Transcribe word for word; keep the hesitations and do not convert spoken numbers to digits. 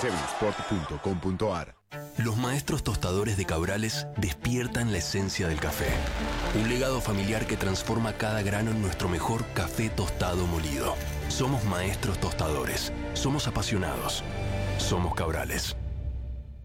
sevillsport punto com punto ar. Los maestros tostadores de Cabrales despiertan la esencia del café. Un legado familiar que transforma cada grano en nuestro mejor café tostado molido. Somos maestros tostadores. Somos apasionados. Somos Cabrales.